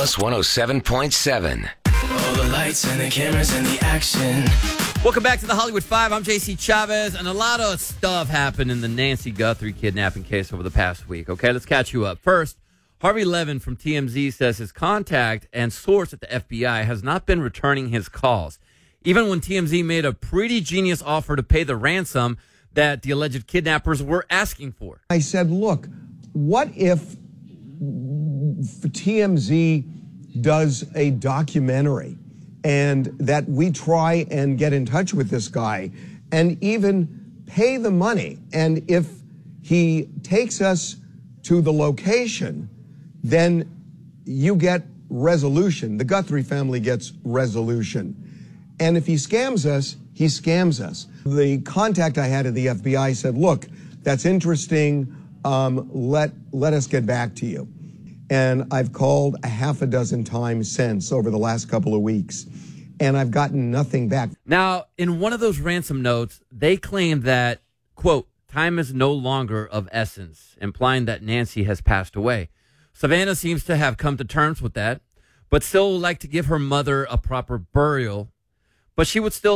Alice 107.7. All the lights and the cameras and the action. Welcome back to the Hollywood Five. I'm JC Chavez, and a lot of stuff happened in the Nancy Guthrie kidnapping case over the past week. Okay, let's catch you up. First, Harvey Levin from TMZ says his contact and source at the FBI has not been returning his calls, even when TMZ made a pretty genius offer to pay the ransom that the alleged kidnappers were asking for. I said, look, what if TMZ does a documentary and that we try and get in touch with this guy and even pay the money? And if he takes us to the location, then you get resolution. The Guthrie family gets resolution. And if he scams us, he scams us. The contact I had at the FBI said, look, that's interesting. Let us get back to you. And I've called a half a dozen times since over the last couple of weeks, and I've gotten nothing back. Now, in one of those ransom notes, they claim that, quote, time is no longer of essence, implying that Nancy has passed away. Savannah seems to have come to terms with that, but still would like to give her mother a proper burial. The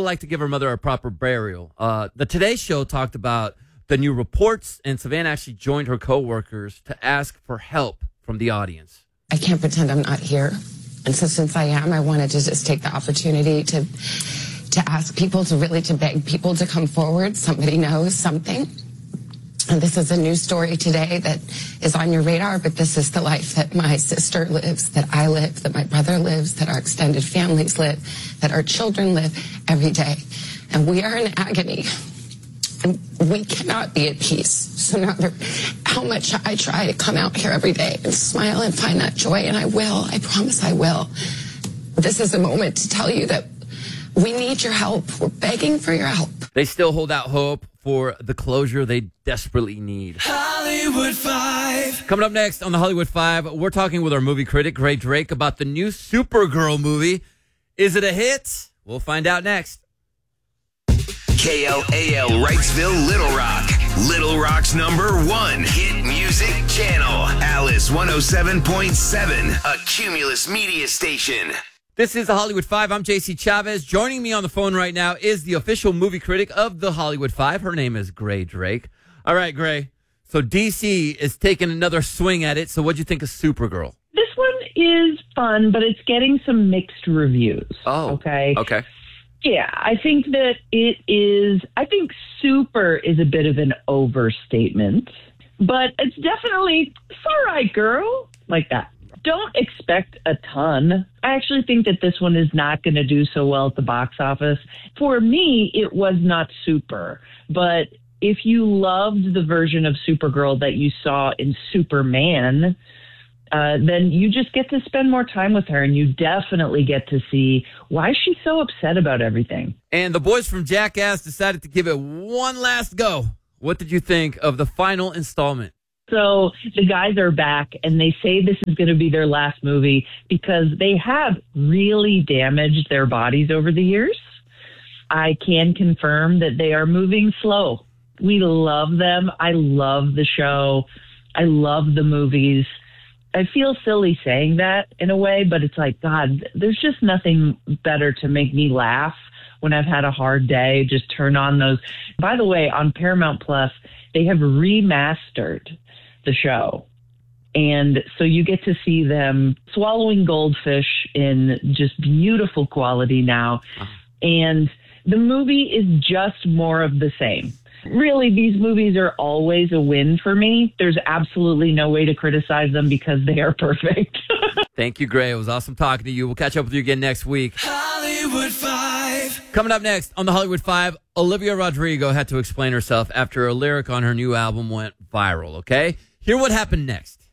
Today Show talked about the new reports, and Savannah actually joined her coworkers to ask for help from the audience. I can't pretend I'm not here. And so since I am, I wanted to just take the opportunity to ask people, to beg people to come forward. Somebody knows something. And this is a news story today that is on your radar, but this is the life that my sister lives, that I live, that my brother lives, that our extended families live, that our children live every day. And we are in agony. And we cannot be at peace. So no matter how much I try to come out here every day and smile and find that joy, and I will, I promise I will. This is a moment to tell you that we need your help. We're begging for your help. They still hold out hope for the closure they desperately need. Hollywood Five. Coming up next on the Hollywood Five, we're talking with our movie critic, Gray Drake, about the new Supergirl movie. Is it a hit? We'll find out next. KLAL Wrightsville, Little Rock. Little Rock's #1 hit music channel. Alice 107.7, a Cumulus media station. This is the Hollywood Five. I'm JC Chavez. Joining me on the phone right now is the official movie critic of the Hollywood Five. Her name is Gray Drake. All right, Gray. So DC is taking another swing at it. So what'd you think of Supergirl? This one is fun, but it's getting some mixed reviews. Oh, okay. Okay. Yeah, I think that I think super is a bit of an overstatement, but it's definitely, it's all right, girl, like that. Don't expect a ton. I actually think that this one is not going to do so well at the box office. For me, it was not super, but if you loved the version of Supergirl that you saw in Superman, then you just get to spend more time with her, and you definitely get to see why she's so upset about everything. And the boys from Jackass decided to give it one last go. What did you think of the final installment? So the guys are back, and they say this is going to be their last movie because they have really damaged their bodies over the years. I can confirm that they are moving slow. We love them. I love the show. I love the movies. I feel silly saying that in a way, but it's like, God, there's just nothing better to make me laugh when I've had a hard day. Just turn on those. By the way, on Paramount Plus, they have remastered the show. And so you get to see them swallowing goldfish in just beautiful quality now. And the movie is just more of the same. Really, these movies are always a win for me. There's absolutely no way to criticize them because they are perfect. Thank you, Gray. It was awesome talking to you. We'll catch up with you again next week. Hollywood Five. Coming up next on the Hollywood Five, Olivia Rodrigo had to explain herself after a lyric on her new album went viral, okay? Hear what happened next.